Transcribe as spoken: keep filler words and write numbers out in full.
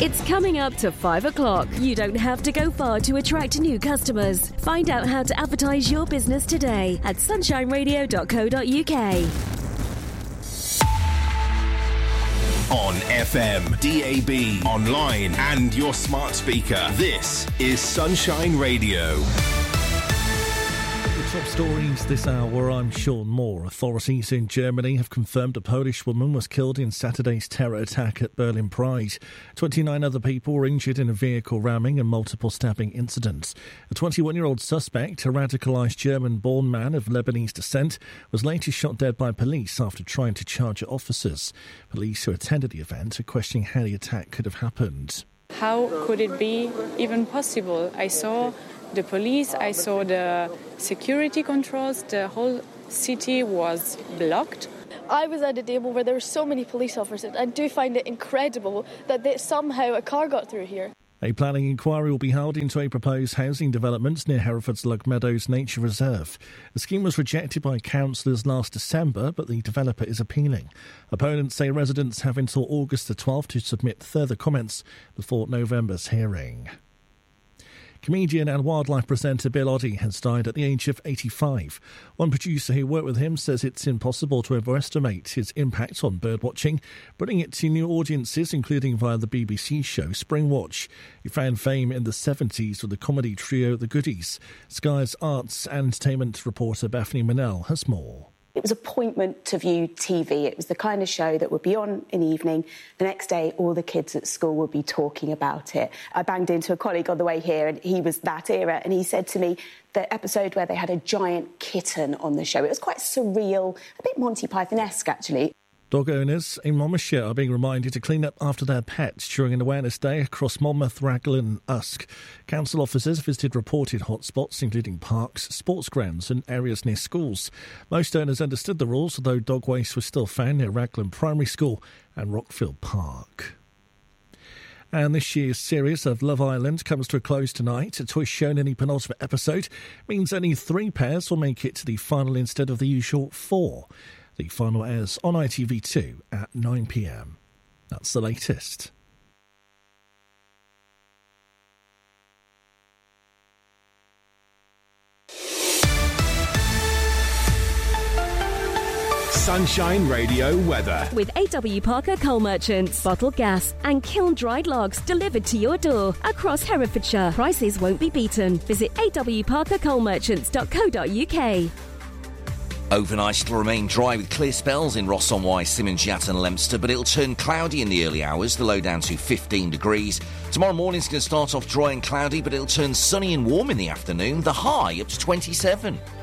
It's coming up to five o'clock. You don't have to go far to attract new customers. Find out how to advertise your business today at sunshine radio dot co dot uk. On F M, D A B, online and your smart speaker. This is Sunshine Radio. Top stories this hour, I'm Sean Moore. Authorities in Germany have confirmed a Polish woman was killed in Saturday's terror attack at Berlin Pride. twenty-nine other people were injured in a vehicle ramming and multiple stabbing incidents. A twenty-one-year-old suspect, a radicalised German-born man of Lebanese descent, was later shot dead by police after trying to charge at officers. Police who attended the event are questioning how the attack could have happened. How could it be even possible? I saw the police, I saw the security controls, the whole city was blocked. I was at a table where there were so many police officers. I do find it incredible that they, somehow a car got through here. A planning inquiry will be held into a proposed housing development near Hereford's Lug Meadows Nature Reserve. The scheme was rejected by councillors last December, but the developer is appealing. Opponents say residents have until August the twelfth to submit further comments before November's hearing. Comedian and wildlife presenter Bill Oddie has died at the age of eighty-five. One producer who worked with him says it's impossible to overestimate his impact on birdwatching, bringing it to new audiences, including via the B B C show Springwatch. He found fame in the seventies with the comedy trio The Goodies. Sky's arts and entertainment reporter Bethany Manel has more. It was appointment to view T V. It was the kind of show that would be on in the evening. The next day, all the kids at school would be talking about it. I banged into a colleague on the way here, and he was that era, and he said to me, the episode where they had a giant kitten on the show, it was quite surreal, a bit Monty Python-esque, actually. Dog owners in Monmouthshire are being reminded to clean up after their pets during an awareness day across Monmouth, Raglan and Usk. Council officers visited reported hotspots, including parks, sports grounds and areas near schools. Most owners understood the rules, although dog waste was still found near Raglan Primary School and Rockfield Park. And this year's series of Love Island comes to a close tonight. A twist shown in the penultimate episode means only three pairs will make it to the final instead of the usual four. The final airs on I T V two at nine p m. That's the latest. Sunshine Radio weather. With A W Parker Coal Merchants. Bottled gas and kiln-dried logs delivered to your door across Herefordshire. Prices won't be beaten. Visit a w parker coal merchants dot co dot uk. Overnight it'll remain dry with clear spells in Ross-on-Wye, Simmons, Yat and Leominster, but it'll turn cloudy in the early hours, the low down to fifteen degrees. Tomorrow morning's going to start off dry and cloudy, but it'll turn sunny and warm in the afternoon, the high up to twenty-seven.